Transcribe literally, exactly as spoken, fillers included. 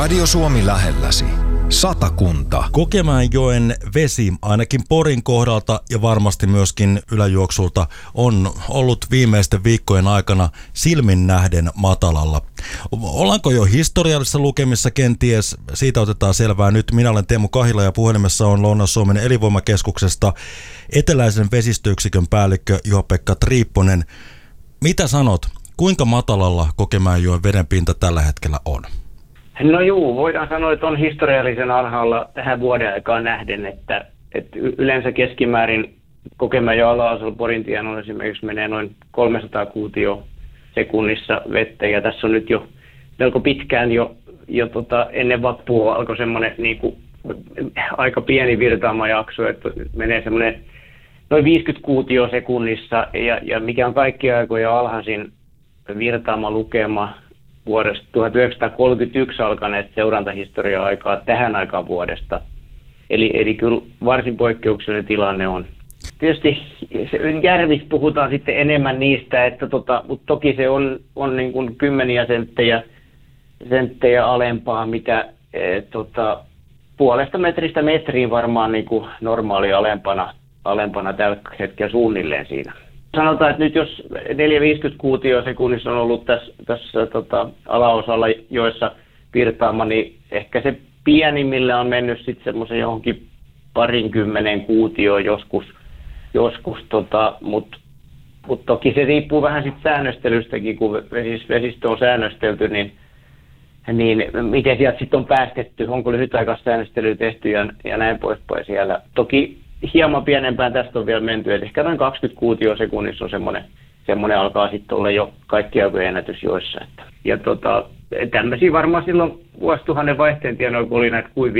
Radio Suomi lähelläsi. Satakunta. Kokemäenjoen vesi ainakin Porin kohdalta ja varmasti myöskin yläjuoksulta on ollut viimeisten viikkojen aikana silmin nähden matalalla. Ollaanko jo historiallisissa lukemissa kenties? Siitä otetaan selvää nyt. Minä olen Teemu Kahila ja puhelimessa on Lounais-Suomen elinvoimakeskuksesta eteläisen vesistöyksikön päällikkö Juha-Pekka Triipponen. Mitä sanot? Kuinka matalalla Kokemäenjoen vedenpinta tällä hetkellä on? No juu, voidaan sanoa, että on historiallisen alhaalla tähän vuoden aikaan nähden, että, että yleensä keskimäärin Kokemäenjoen ala-asolla Porintien on esimerkiksi menee noin kolmesataa kuutio sekunnissa vettä, ja tässä on nyt jo melko pitkään jo, jo tota, ennen vappua alkoi semmoinen niin kuin, aika pieni virtaamajakso, että menee semmoinen noin viisikymmentä kuutio sekunnissa, ja, ja mikä on kaikki aikoja alhaisin virtaama lukema vuodesta tuhatyhdeksänsataakolmekymmentäyksi alkaneet seurantahistorian aikaa tähän aikaan vuodesta. Eli, eli kyllä varsin poikkeuksellinen tilanne on. Tietysti järvissä puhutaan sitten enemmän niistä, että tota, mutta toki se on, on niin kuin kymmeniä senttejä, senttejä alempaa, mitä e, tota, puolesta metristä metriin varmaan niin kuin normaali alempana, alempana tällä hetkellä suunnilleen siinä. Sanotaan, että nyt jos neljä viisikymmentä kuutio sekunnissa on ollut tässä, tässä tota, alaosalla joissa virtaama, niin ehkä se pienimmillä on mennyt sitten semmoisen johonkin parinkymmenen kuutio joskus, joskus tota, mutta mut toki se riippuu vähän sitten säännöstelystäkin, kun vesis, vesistö on säännöstelty, niin, niin miten sieltä sitten on päästetty, onko lyhytaikaista säännöstelyä tehty ja, ja näin poispäin siellä. Toki hieman pienempään tästä on vielä menty, että ehkä noin kaksikymmentä kuutio sekunnissa on semmoinen, semmoinen alkaa sitten olla jo kaikki aikojen ennätys joissa. Että. Ja tota, tämmöisiä varmaan silloin vuosituhannen vaihteen tienoilla, kun oli näitä kuivia